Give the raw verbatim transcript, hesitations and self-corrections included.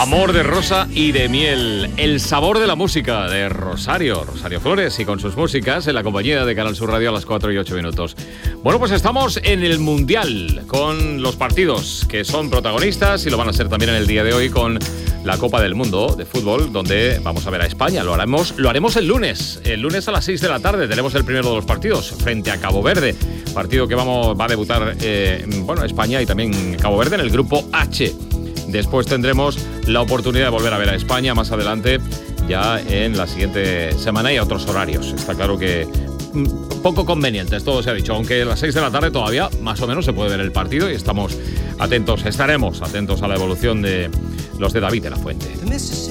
Amor de rosa y de miel, el sabor de la música de Rosario, Rosario Flores, y con sus músicas en la compañía de Canal Sur Radio a las cuatro y ocho minutos. Bueno, pues estamos en el Mundial con los partidos que son protagonistas y lo van a ser también en el día de hoy con la Copa del Mundo de fútbol, donde vamos a ver a España. Lo haremos, lo haremos el lunes, el lunes a las seis de la tarde. Tenemos el primero de los partidos frente a Cabo Verde, partido que vamos, va a debutar eh, bueno, España y también Cabo Verde en el grupo H. Después tendremos la oportunidad de volver a ver a España más adelante, ya en la siguiente semana y a otros horarios. Está claro que poco convenientes, todo se ha dicho, aunque a las seis de la tarde todavía más o menos se puede ver el partido y estamos atentos, estaremos atentos a la evolución de los de David de la Fuente.